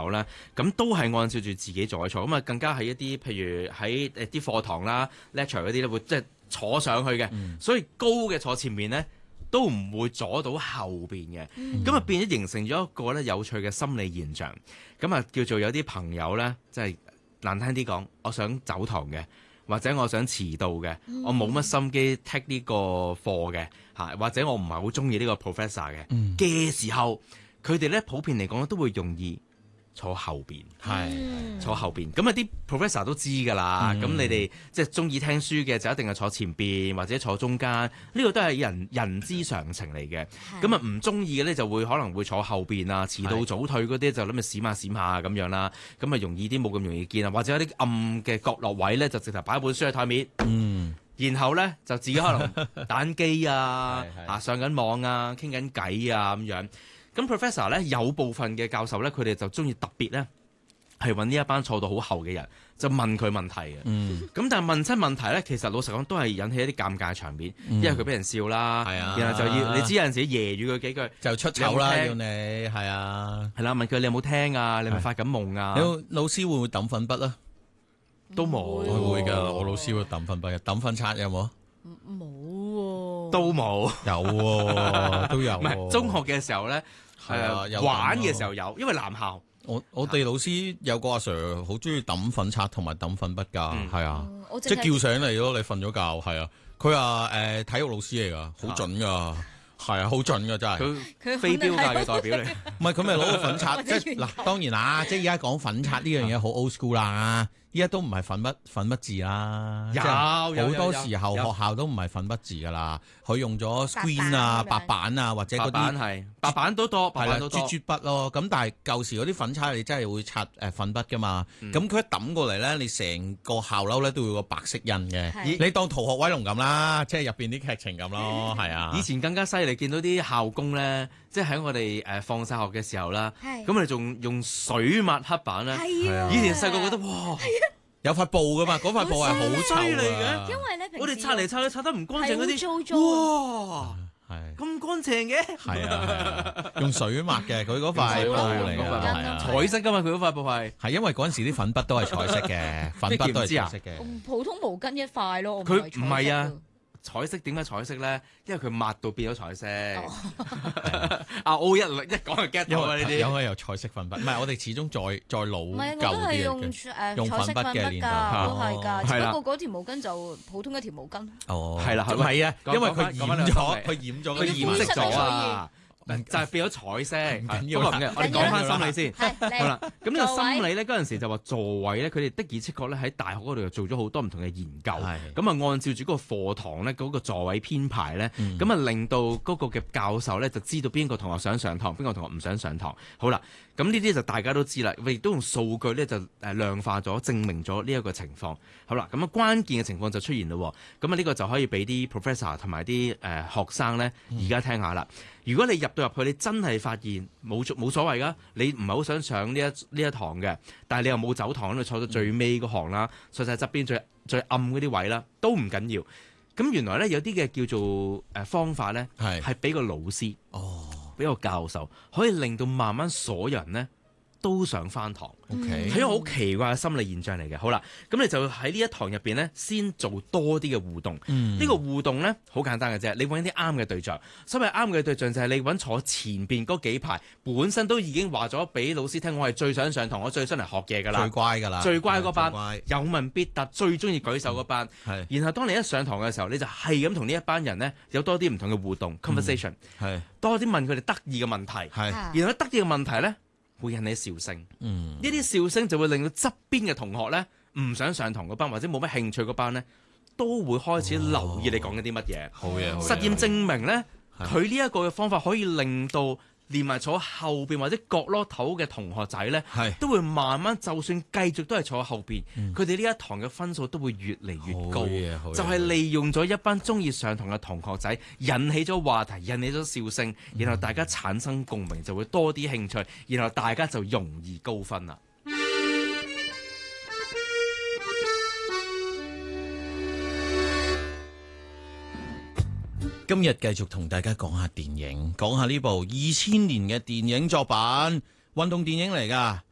友咧，咁都係按照住自己座位坐，咁啊更加係一啲譬如喺啲課堂啦、lecture 嗰啲咧，會即係坐上去嘅，所以高嘅坐前面咧都唔會阻到後邊嘅，咁啊變咗形成咗一個咧有趣嘅心理現象，咁啊叫做有啲朋友咧，即係難聽啲講，我想走堂嘅。或者我想遲到嘅，我冇乜心機 take 呢個課嘅嚇，或者我唔係好中意呢個 professor 嘅時候，佢哋咧普遍嚟講都會容易坐後邊，坐後邊。咁啊啲 professor 都知㗎啦。咁你哋即係中意聽書嘅就一定係坐前邊或者坐中間，呢個都係人之常情嚟嘅。咁啊唔中意嘅咧就會可能會坐後邊啊，遲到早退嗰啲就諗住閃下咁樣啦。咁啊容易啲冇咁容易見啊，或者有啲暗嘅角落位咧就直頭擺本書喺台面。然後咧就自己可能打緊機啊，上緊網啊，傾緊偈啊咁樣。咁 professor 咧有部分嘅教授咧，佢哋就中意特別咧係揾呢一班坐到好後嘅人，就問佢問題嘅。咁但係問親問題咧，其實老實講都係引起一啲尷尬場面，因為佢俾人笑啦，然後就要你知有陣時揶揄佢幾句就出醜啦，要你係啦， 問佢你有冇聽啊？你咪發緊夢啊？ 老師會唔會抌粉筆啊？ 都冇， 我會㗎，我老師會抌粉筆嘅，抌分刷有冇？ 冇喎， 都冇， 有喎，都有。 唔係中學嘅時候咧，玩嘅時候有，因為男校。 我哋老師有個阿 Sir 好中意抌粉刷同埋抌粉筆㗎，係啊，即係叫醒你咯，你瞓咗覺，係啊，佢話體育老師嚟㗎，好準㗎。係啊，好準㗎真係。 佢飛鏢界嘅代表嚟。 唔係佢咪攞個粉刷，即係嗱，當然啦，即係而家講粉刷呢樣嘢好 old school 啦。依家都唔係粉筆字啦， 有好多時候學校都唔係粉筆字噶啦，佢用咗 screen 啊、白板啊或者嗰啲白板都多， 係啦，啜筆咯。咁但係舊時嗰啲粉刷你真係會刷粉筆噶嘛，咁佢一抌過嚟咧，你成個校褸咧都會有個白色印嘅，你當逃學威龍咁啦，即係入邊啲劇情咁咯，係啊。 以前更加犀利，見到啲校工咧，即係喺我哋放晒學嘅時候啦，咁我哋仲用水抹黑板咧。以前細個覺得哇〜 有塊布噶嘛？嗰塊布係好臭嘅， 因為咧我哋擦嚟擦去擦得唔乾淨嗰啲，哇，係咁乾淨嘅， 係啊，用水抹嘅，佢嗰塊布嚟嘅， 彩色噶嘛，佢嗰塊布係因為嗰陣時啲粉筆都係彩色嘅，粉筆都係彩色嘅， 普通毛巾一塊咯， 佢唔係啊。彩色點解彩色咧？因為佢抹到變咗彩色。阿 O 一講就 get 到呢啲。 有係有彩色粉筆，唔係我哋始終再老舊啲嘅。 用粉筆嘅年代都係㗎，只不過嗰條毛巾就普通一條毛巾。 哦， 係啦， 唔係啊，因為佢染咗，佢染色咗啊。 就係變咗彩色， 唔緊要啦。 我哋講翻心理先，好啦。咁呢個心理咧，嗰陣時就話座位咧，佢哋的而且確咧喺大學嗰度又做咗好多唔同嘅研究。咁啊，按照住嗰個課堂咧嗰個座位編排咧，咁啊令到嗰個嘅教授咧就知道邊個同學想上堂，邊個同學唔想上堂。好啦，咁呢啲就大家都知啦，亦都用數據咧就量化咗，證明咗呢一個情況。好啦，咁啊關鍵嘅情況就出現咯。咁啊呢個就可以俾啲 professor 同埋啲學生咧而家聽下啦。如果你入到入去，你真係發現冇所謂噶，你唔係好想上呢一堂嘅，但係你又冇走堂，你坐到最尾嗰行啦，坐晒側邊最暗嗰啲位啦，都唔緊要。咁原來咧有啲嘅叫做方法咧，係俾個老師，俾個教授，可以令到慢慢所有人咧都想返堂，係一個好奇怪嘅心理現象嚟嘅。好啦，咁你就喺呢一堂入邊咧，先做多啲嘅互動。呢個互動咧好簡單嘅啫，你揾啲啱嘅對象。所謂啱嘅對象就係你揾坐前邊嗰幾排，本身都已經話咗俾老師聽，我係最想上堂，我最想嚟學嘢㗎啦， 最乖㗎啦， 最乖嗰班，有問必答，最中意舉手嗰班。然後當你一上堂嘅時候，你就係咁同呢一班人咧有多啲唔同嘅互動 conversation，多啲問佢哋得意嘅問題，然後得意嘅問題咧，會引起笑聲，呢啲笑聲就會令到側邊嘅同學咧唔想上堂嗰班或者冇乜興趣嗰班咧，都會開始留意你講緊啲乜嘢。 好嘢！ 實驗證明咧，佢呢一個嘅方法可以令到連埋坐後邊或者角落頭嘅同學仔咧，都會慢慢就算繼續都係坐後邊，佢哋呢一堂嘅分數都會越嚟越高。就係利用咗一班中意上堂嘅同學仔，引起咗話題，引起咗笑聲，然後大家產生共鳴，就會多啲興趣，然後大家就容易高分啦。 今日繼續同大家講下電影，講下呢部2000年嘅電影作品，運動電影嚟㗎，